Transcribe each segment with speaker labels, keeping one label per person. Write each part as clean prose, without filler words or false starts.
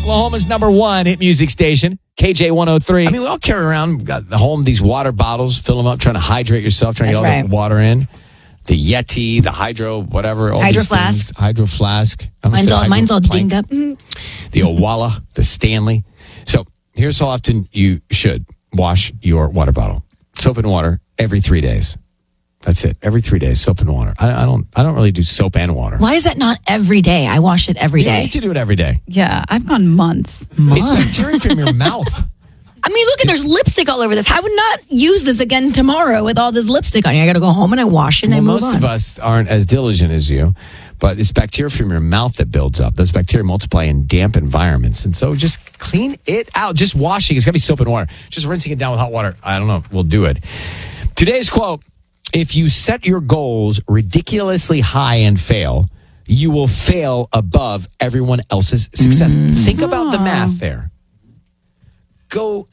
Speaker 1: Oklahoma's #1 hit music station, KJ103. I mean, we all carry around, got home these water bottles, fill them up, trying to hydrate yourself, trying to get all the water in. The Yeti, the Hydro, whatever. All
Speaker 2: Hydro
Speaker 1: these
Speaker 2: Flask.
Speaker 1: things. Hydro Flask.
Speaker 2: Mine's all dinged up.
Speaker 1: The Owala, the Stanley. So here's how often you should wash your water bottle. Soap and water every 3 days. That's it. Every 3 days, soap and water. I don't really do soap and water.
Speaker 2: Why is that not every day? I wash it every day.
Speaker 1: You need to do it every day.
Speaker 3: Yeah, I've gone months.
Speaker 1: It's bacteria from your mouth.
Speaker 2: I mean, look, there's lipstick all over this. I would not use this again tomorrow with all this lipstick on you. I got to go home and I wash it and I move on.
Speaker 1: Most of us aren't as diligent as you, but it's bacteria from your mouth that builds up. Those bacteria multiply in damp environments. And so just clean it out. Just washing. It's got to be soap and water. Just rinsing it down with hot water. I don't know. We'll do it. Today's quote, if you set your goals ridiculously high and fail, you will fail above everyone else's success. Think about the math there. Go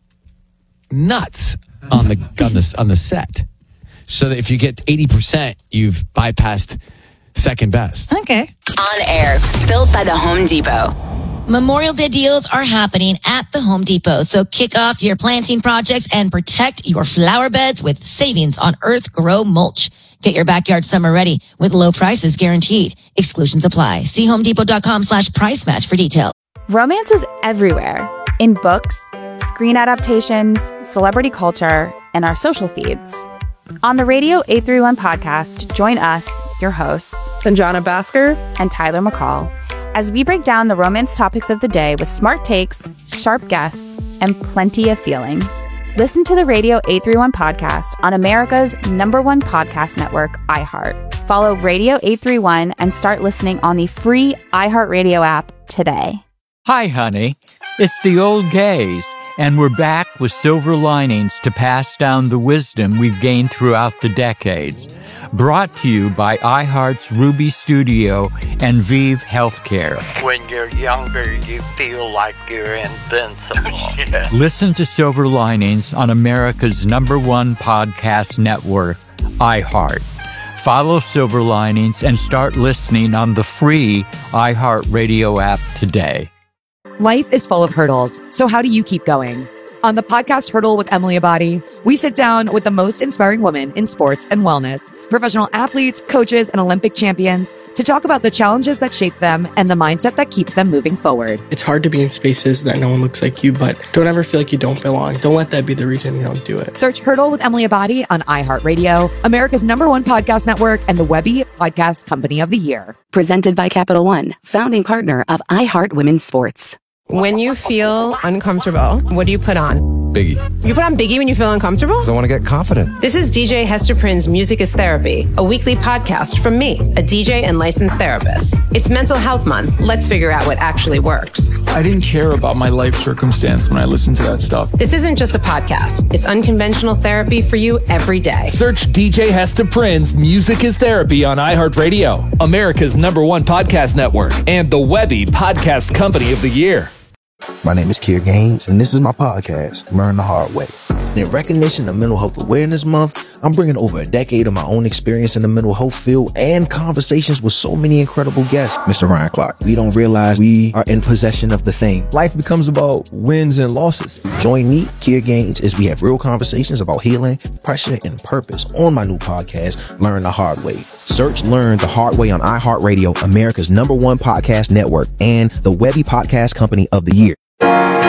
Speaker 1: nuts on the set, so that if you get 80%, you've bypassed second best.
Speaker 2: Okay.
Speaker 4: On air, built by the Home Depot.
Speaker 2: Memorial Day deals are happening at the Home Depot, so kick off your planting projects and protect your flower beds with savings on Earth Grow mulch. Get your backyard summer ready with low prices guaranteed. Exclusions apply. See homedepot.com/price match for details.
Speaker 5: Romance is everywhere. In books, screen adaptations, celebrity culture, and our social feeds. On the Radio 831 podcast, join us, your hosts,
Speaker 6: Sanjana Bhaskar
Speaker 5: and Tyler McCall, as we break down the romance topics of the day with smart takes, sharp guests, and plenty of feelings. Listen to the Radio 831 podcast on America's #1 podcast network, iHeart. Follow Radio 831 and start listening on the free iHeartRadio app today.
Speaker 7: Hi, honey. It's the old gays, and we're back with silver linings to pass down the wisdom we've gained throughout the decades. Brought to you by iHeart's Ruby Studio and Vive Healthcare.
Speaker 8: When you're younger, you feel like you're invincible.
Speaker 7: Listen to Silver Linings on America's #1 podcast network, iHeart. Follow Silver Linings and start listening on the free iHeartRadio app today.
Speaker 9: Life is full of hurdles, so how do you keep going? On the podcast Hurdle with Emily Abadi, we sit down with the most inspiring women in sports and wellness, professional athletes, coaches, and Olympic champions to talk about the challenges that shape them and the mindset that keeps them moving forward.
Speaker 10: It's hard to be in spaces that no one looks like you, but don't ever feel like you don't belong. Don't let that be the reason you don't do it.
Speaker 9: Search Hurdle with Emily Abadi on iHeartRadio, America's #1 podcast network, and the Webby Podcast Company of the Year.
Speaker 4: Presented by Capital One, founding partner of iHeart Women's Sports.
Speaker 11: When you feel uncomfortable, what do you put on?
Speaker 12: Biggie.
Speaker 11: You put on Biggie when you feel uncomfortable?
Speaker 12: Because I want to get confident.
Speaker 11: This is DJ Hester Prynne's Music is Therapy, a weekly podcast from me, a DJ and licensed therapist. It's Mental Health Month. Let's figure out what actually works.
Speaker 13: I didn't care about my life circumstance when I listened to that stuff.
Speaker 11: This isn't just a podcast. It's unconventional therapy for you every day.
Speaker 14: Search DJ Hester Prynne's Music is Therapy on iHeartRadio, America's #1 podcast network, and the Webby Podcast Company of the Year.
Speaker 15: My name is Kier Gaines, and this is my podcast, Learn the Hard Way. In recognition of Mental Health Awareness Month, I'm bringing over a decade of my own experience in the mental health field and conversations with so many incredible guests. Mr. Ryan Clark, we don't realize we are in possession of the thing. Life becomes about wins and losses. Join me, Kier Gaines, as we have real conversations about healing, pressure, and purpose on my new podcast, Learn the Hard Way. Search Learn the Hard Way on iHeartRadio, America's #1 podcast network, and the Webby Podcast Company of the Year.